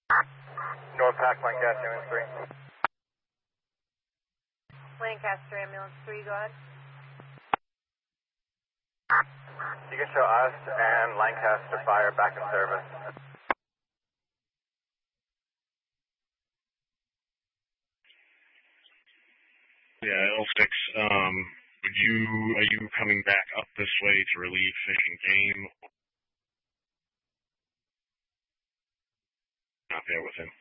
North Pack, Lancaster, Ambulance 3. Lancaster, Ambulance 3, go ahead. You can show us and Lancaster Fire back in service. Yeah, L6, are you coming back up this way to relieve Fish and Game? Not there with him.